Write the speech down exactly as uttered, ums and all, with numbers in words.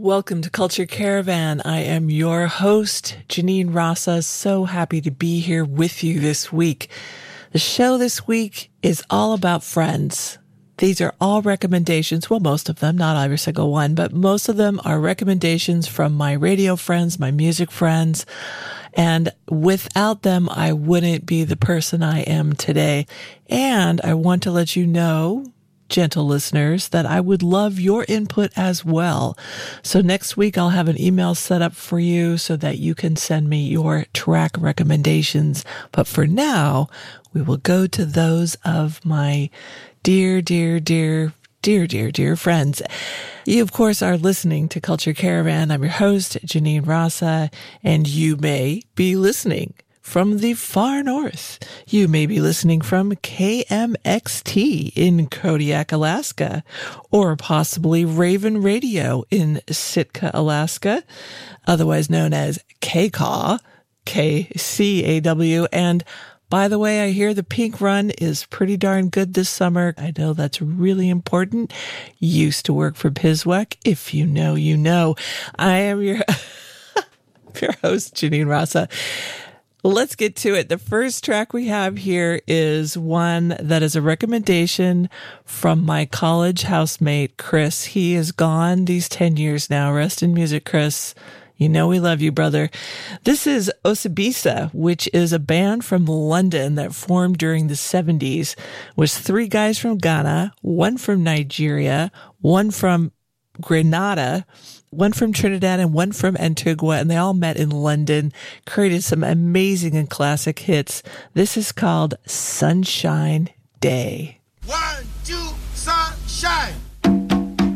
Welcome to Culture Caravan. I am your host, Janine Rasa. So happy to be here with you this week. The show this week is all about friends. These are all recommendations. Well, most of them, not every single one, but most of them are recommendations from my radio friends, my music friends. And without them, I wouldn't be the person I am today. And I want to let you know, gentle listeners, that I would love your input as well. So next week, I'll have an email set up for you so that you can send me your track recommendations. But for now, we will go to those of my dear, dear, dear, dear, dear, dear friends. You, of course, are listening to Culture Caravan. I'm your host, Janine Rasa, and you may be listening from the far north. You may be listening from K M X T in Kodiak, Alaska, or possibly Raven Radio in Sitka, Alaska, otherwise known as K C A W, K C A W. And by the way, I hear the Pink Run is pretty darn good this summer. I know that's really important. Used to work for P I S W E C. If you know, you know. I am your, your host, Janine Rasa. Let's get to it. The first track we have here is one that is a recommendation from my college housemate, Chris. He is gone these ten years now. Rest in music, Chris. You know we love you, brother. This is Osibisa, which is a band from London that formed during the seventies. It was three guys from Ghana, one from Nigeria, one from Grenada, one from Trinidad, and one from Antigua, and they all met in London, created some amazing and classic hits. This is called Sunshine Day. One, two, sunshine.